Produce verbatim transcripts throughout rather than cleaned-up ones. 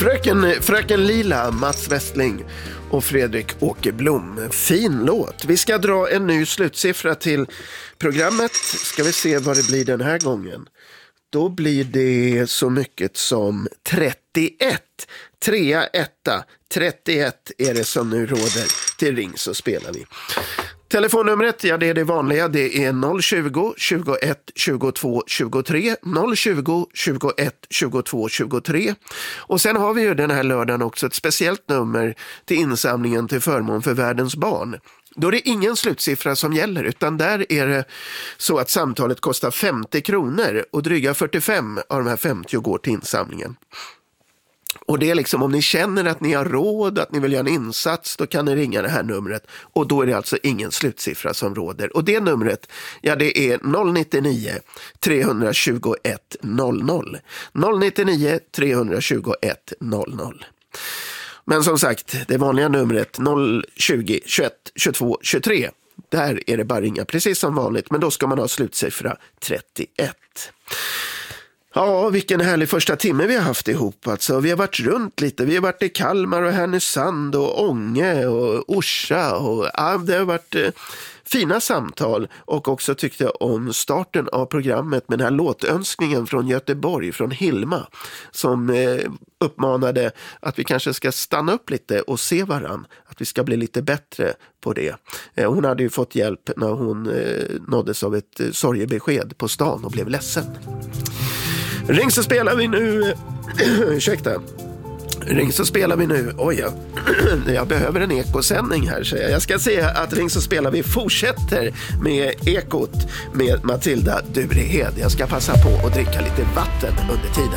Fröken, Fröken Lila, Mats Westling och Fredrik Åkerblom. Fin låt. Vi ska dra en ny slutsiffra till programmet. Ska vi se vad det blir den här gången. Då blir det så mycket som trettioett. Trea, etta. trettioett är det som nu råder. Till Ring så spelar vi. Telefonnumret, ja det är det vanliga, det är noll tjugo, tjugoett, tjugotvå, tjugotre, noll tjugo, tjugoett, tjugotvå, tjugotre. Och sen har vi ju den här lördagen också ett speciellt nummer till insamlingen till förmån för världens barn. Då är det ingen slutsiffra som gäller, utan där är det så att samtalet kostar femtio kronor och dryga fyrtiofem av de här femtio går till insamlingen. Och det är liksom om ni känner att ni har råd, att ni vill göra en insats, då kan ni ringa det här numret. Och då är det alltså ingen slutsiffra som råder. Och det numret, ja det är noll nittionio, tre tjugoett, noll noll. noll nittionio, tre tjugoett, noll noll. Men som sagt, det vanliga numret noll tjugo, tjugoett, tjugotvå, tjugotre. Där är det bara ringa precis som vanligt, men då ska man ha slutsiffra trettioett. Ja, vilken härlig första timme vi har haft ihop. Alltså, vi har varit runt lite. Vi har varit i Kalmar och Härnösand och Ånge och Orsa. Och, ja, det har varit eh, fina samtal. Och också tyckte jag om starten av programmet med den här låtönskningen från Göteborg, från Hilma. Som eh, uppmanade att vi kanske ska stanna upp lite och se varann. Att vi ska bli lite bättre på det. Eh, hon hade ju fått hjälp när hon eh, nåddes av ett eh, sorgebesked på stan och blev ledsen. Ring så spelar vi nu. Ursäkta. Ring så spelar vi nu. Oj, jag, jag behöver en ekosändning här. Så jag ska säga att Ring så spelar vi fortsätter med ekot med Matilda Durehed. Jag ska passa på att dricka lite vatten under tiden.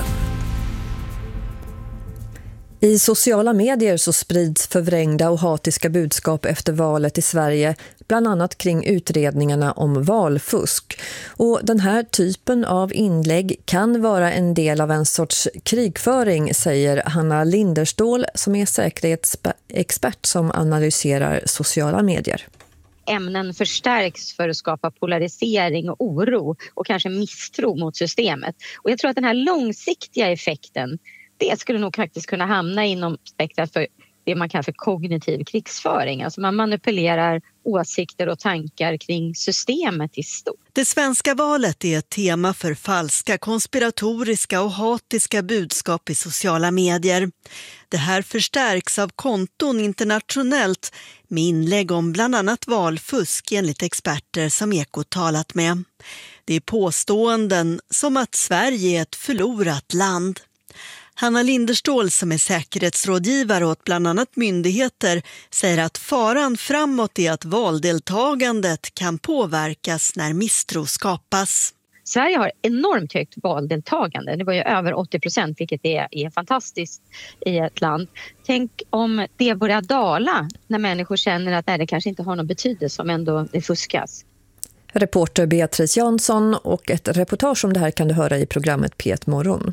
I sociala medier så sprids förvrängda och hatiska budskap efter valet i Sverige, bland annat kring utredningarna om valfusk. Och den här typen av inlägg kan vara en del av en sorts krigföring, säger Hanna Linderstål som är säkerhetsexpert som analyserar sociala medier. Ämnen förstärks för att skapa polarisering och oro och kanske misstro mot systemet. Och jag tror att den här långsiktiga effekten, det skulle nog faktiskt kunna hamna inom spektrat för det man kallar för kognitiv krigsföring. Alltså man manipulerar åsikter och tankar kring systemet i stort. Det svenska valet är ett tema för falska, konspiratoriska och hatiska budskap i sociala medier. Det här förstärks av konton internationellt med inlägg om bland annat valfusk enligt experter som Ekot talat med. Det är påståenden som att Sverige är ett förlorat land. Hanna Linderstål som är säkerhetsrådgivare åt bland annat myndigheter säger att faran framåt är att valdeltagandet kan påverkas när misstro skapas. Sverige har enormt högt valdeltagande. Det var ju över åttio procent, vilket är, är fantastiskt i ett land. Tänk om det börjar dala när människor känner att nej, det kanske inte har någon betydelse om ändå det fuskas. Reporter Beatrice Jansson, och ett reportage om det här kan du höra i programmet P ett morgon.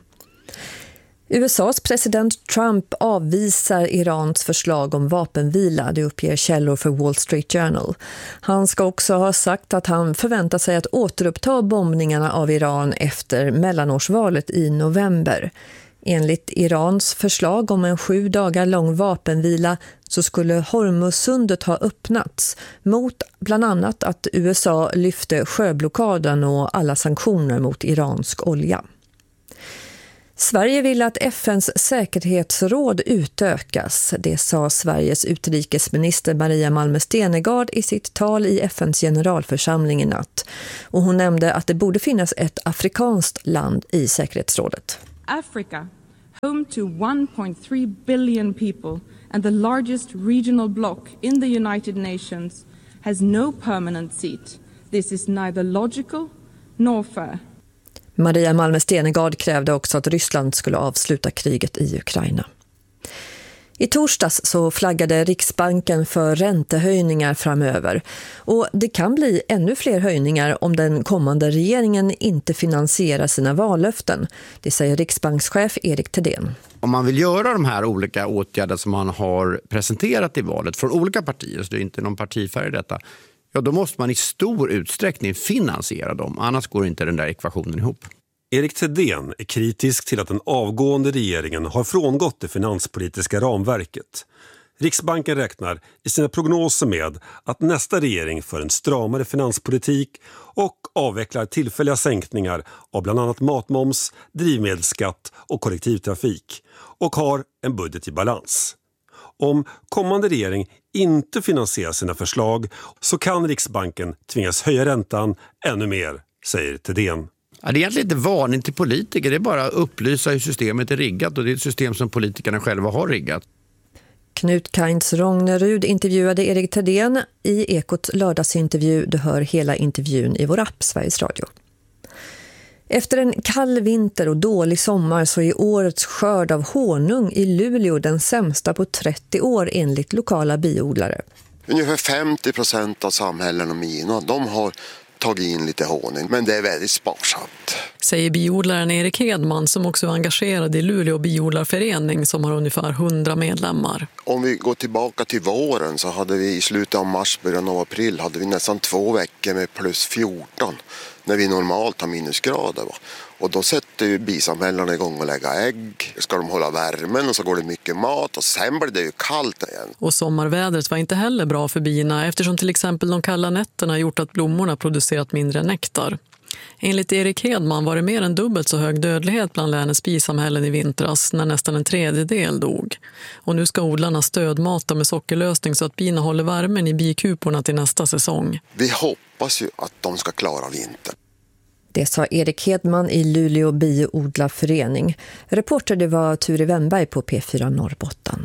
U S A:s president Trump avvisar Irans förslag om vapenvila, det uppger källor för Wall Street Journal. Han ska också ha sagt att han förväntar sig att återuppta bombningarna av Iran efter mellanårsvalet i november. Enligt Irans förslag om en sju dagar lång vapenvila så skulle Hormuzsundet ha öppnats mot bland annat att U S A lyfte sjöblockaden och alla sanktioner mot iransk olja. Sverige vill att F N:s säkerhetsråd utökas. Det sa Sveriges utrikesminister Maria Malmö Stenergard i sitt tal i F N:s generalförsamling i natt. Och hon nämnde att det borde finnas ett afrikanskt land i säkerhetsrådet. Africa, home to one point three billion people and the largest regional bloc in the United Nations, has no permanent seat. This is neither logical nor fair. Maria Malmö Stenergard krävde också att Ryssland skulle avsluta kriget i Ukraina. I torsdags så flaggade Riksbanken för räntehöjningar framöver. Och det kan bli ännu fler höjningar om den kommande regeringen inte finansierar sina vallöften. Det säger riksbankschef Erik Thedéen. Om man vill göra de här olika åtgärder som man har presenterat i valet från olika partier, så det är inte någon partifärg i detta, ja då måste man i stor utsträckning finansiera dem. Annars går inte den där ekvationen ihop. Erik Thedéen är kritisk till att den avgående regeringen har frångått det finanspolitiska ramverket. Riksbanken räknar i sina prognoser med att nästa regering för en stramare finanspolitik och avvecklar tillfälliga sänkningar av bland annat matmoms, drivmedelsskatt och kollektivtrafik och har en budget i balans. Om kommande regering inte finansierar sina förslag så kan Riksbanken tvingas höja räntan ännu mer, säger Thedéen. Ja, det är egentligen inte varning till politiker, det är bara att upplysa hur systemet är riggat och det är ett system som politikerna själva har riggat. Knut Kainz Rognerud intervjuade Erik Thedéen i Ekots lördagsintervju. Du hör hela intervjun i vår app Sveriges Radio. Efter en kall vinter och dålig sommar så är årets skörd av honung i Luleå den sämsta på trettio år enligt lokala biodlare. Ungefär femtio procent av samhällen och mina, de har tagit in lite honung, men det är väldigt sparsamt. Säger biodlaren Erik Hedman som också är engagerad i Luleå biodlarförening som har ungefär hundra medlemmar. Om vi går tillbaka till våren så hade vi i slutet av mars, början av april hade vi nästan två veckor med plus fjorton när vi normalt har minusgrader. Va? Och då sätter ju bisamhällarna igång och lägga ägg. Ska de hålla värmen och så går det mycket mat och sen blir det ju kallt igen. Och sommarvädret var inte heller bra för bina eftersom till exempel de kalla nätterna gjort att blommorna producerat mindre nektar. Enligt Erik Hedman var det mer än dubbelt så hög dödlighet bland länets bisamhällen i vintras när nästan en tredjedel dog. Och nu ska odlarna stödmata med sockerlösning så att bina håller värmen i bikuporna till nästa säsong. Vi hoppas ju att de ska klara vintern. Det sa Erik Hedman i Luleå biodlarförening. Reporter det var Turi Wennberg på P fyra Norrbotten.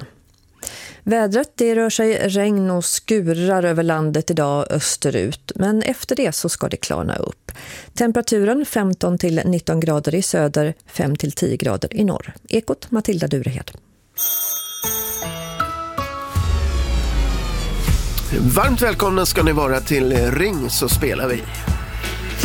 Vädret det rör sig regn och skurar över landet idag österut. Men efter det så ska det klarna upp. Temperaturen femton till nitton grader i söder, fem till tio grader i norr. Ekot Matilda Durehed. Varmt välkomna ska ni vara till Ring så spelar vi.